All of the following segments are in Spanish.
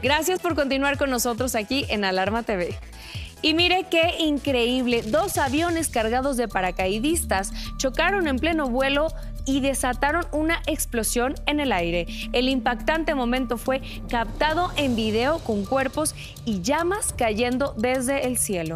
Gracias por continuar con nosotros aquí en Alarma TV. Y mire qué increíble, 2 aviones cargados de paracaidistas chocaron en pleno vuelo y desataron una explosión en el aire. El impactante momento fue captado en video con cuerpos y llamas cayendo desde el cielo.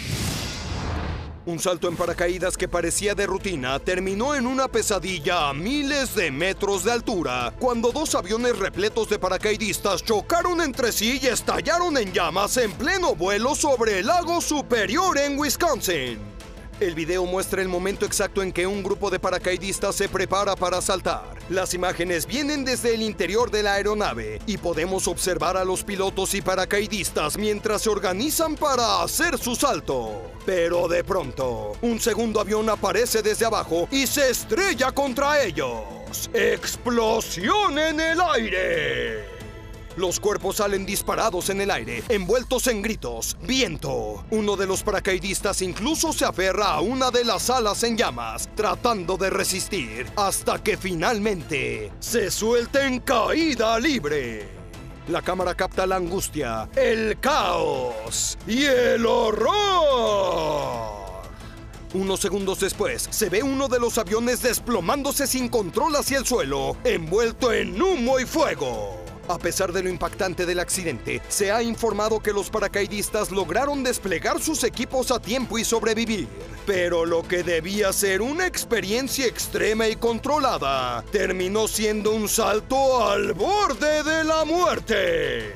Un salto en paracaídas que parecía de rutina terminó en una pesadilla a miles de metros de altura, cuando 2 aviones repletos de paracaidistas chocaron entre sí y estallaron en llamas en pleno vuelo sobre el lago Superior en Wisconsin. El video muestra el momento exacto en que un grupo de paracaidistas se prepara para saltar. Las imágenes vienen desde el interior de la aeronave y podemos observar a los pilotos y paracaidistas mientras se organizan para hacer su salto. Pero de pronto, un segundo avión aparece desde abajo y se estrella contra ellos. ¡Explosión en el aire! Los cuerpos salen disparados en el aire, envueltos en gritos, viento. Uno de los paracaidistas incluso se aferra a una de las alas en llamas, tratando de resistir, hasta que finalmente se suelta en caída libre. La cámara capta la angustia, el caos y el horror. Unos segundos después, se ve uno de los aviones desplomándose sin control hacia el suelo, envuelto en humo y fuego. A pesar de lo impactante del accidente, se ha informado que los paracaidistas lograron desplegar sus equipos a tiempo y sobrevivir. Pero lo que debía ser una experiencia extrema y controlada, terminó siendo un salto al borde de la muerte.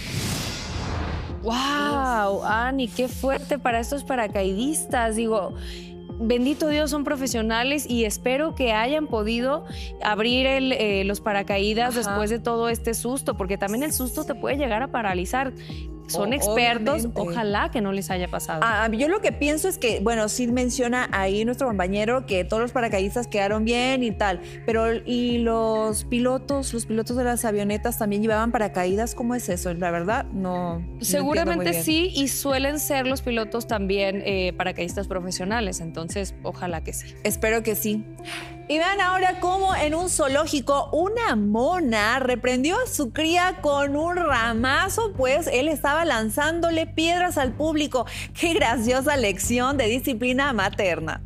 ¡Wow! Ani, qué fuerte para estos paracaidistas. Digo, bendito Dios, son profesionales y espero que hayan podido abrir los paracaídas después de todo este susto, porque también el susto te puede llegar a paralizar. Son expertos, obviamente. Ojalá que no les haya pasado. Yo lo que pienso es que, bueno, sí menciona ahí nuestro compañero que todos los paracaidistas quedaron bien y tal, pero ¿y los pilotos de las avionetas también llevaban paracaídas? ¿Cómo es eso? La verdad, no. Seguramente sí, y suelen ser los pilotos también paracaidistas profesionales, entonces ojalá que sí. Espero que sí. Y vean ahora cómo en un zoológico una mona reprendió a su cría con un ramazo, pues él estaba lanzándole piedras al público. ¡Qué graciosa lección de disciplina materna!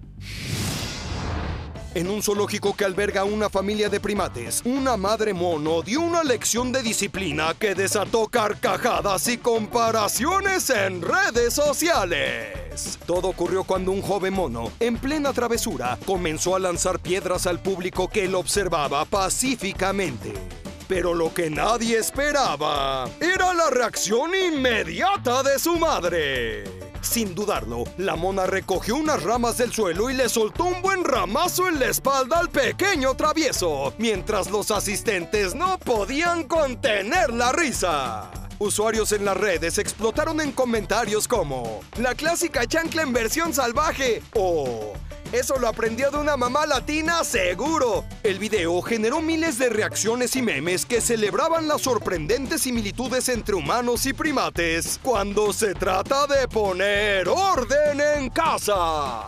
En un zoológico que alberga una familia de primates, una madre mono dio una lección de disciplina que desató carcajadas y comparaciones en redes sociales. Todo ocurrió cuando un joven mono, en plena travesura, comenzó a lanzar piedras al público que lo observaba pacíficamente. Pero lo que nadie esperaba era la reacción inmediata de su madre. Sin dudarlo, la mona recogió unas ramas del suelo y le soltó un buen ramazo en la espalda al pequeño travieso, mientras los asistentes no podían contener la risa. Usuarios en las redes explotaron en comentarios como "la clásica chancla en versión salvaje" o "eso lo aprendió de una mamá latina seguro". El video generó miles de reacciones y memes que celebraban las sorprendentes similitudes entre humanos y primates cuando se trata de poner orden en casa.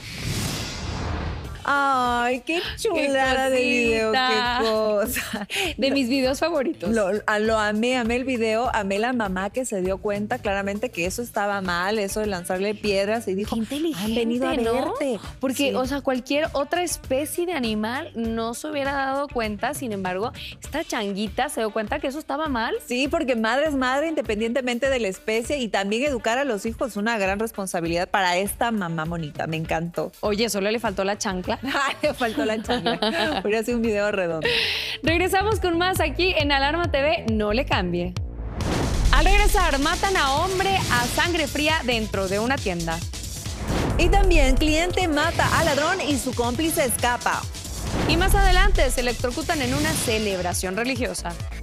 ¡Ay, qué chulada de video! ¡Qué cosa! De mis videos favoritos. Lo amé el video, amé la mamá que se dio cuenta claramente que eso estaba mal, eso de lanzarle piedras, y dijo, qué inteligente, han venido a verte. ¿No? Porque, sí, o sea, cualquier otra especie de animal no se hubiera dado cuenta, sin embargo, esta changuita se dio cuenta que eso estaba mal. Sí, porque madre es madre independientemente de la especie, y también educar a los hijos es una gran responsabilidad para esta mamá monita, me encantó. Oye, solo le faltó la chancla. Ay, le faltó la chancla. Hubiera sido un video redondo. Regresamos con más aquí en Alarma TV. No le cambie. Al regresar, matan a hombre a sangre fría dentro de una tienda. Y también, cliente mata a ladrón y su cómplice escapa. Y más adelante, se electrocutan en una celebración religiosa.